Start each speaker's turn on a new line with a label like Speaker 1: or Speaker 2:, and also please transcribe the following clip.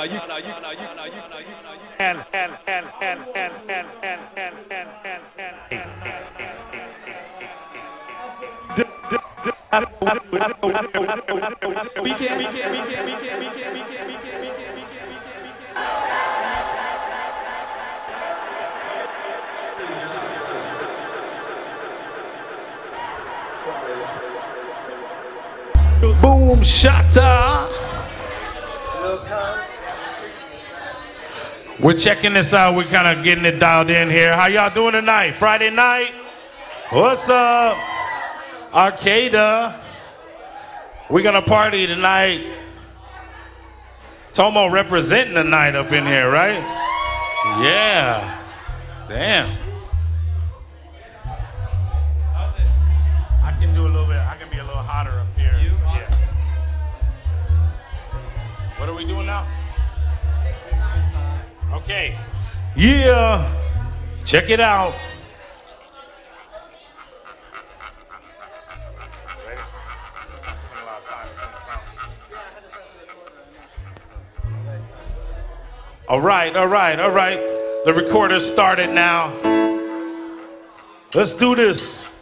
Speaker 1: Boom shatta. We're checking this out. We're kind of getting it dialed in here. How y'all doing tonight? Friday night? What's up? Arcada. We're gonna party tonight. Tomo representing the night up in here, right? Yeah. Damn. I can do a little bit. I can be a little hotter up here. Yeah. What are we doing now? Okay. Yeah. Check it out. All right. The recorder started now. Let's do this.